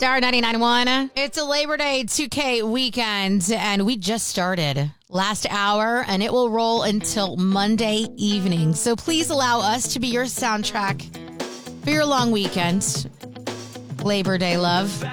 Star 99.1. It's a Labor Day 2K weekend, and we just started last hour, and it will roll until Monday evening. So please allow us to be your soundtrack for your long weekend. Labor Day love.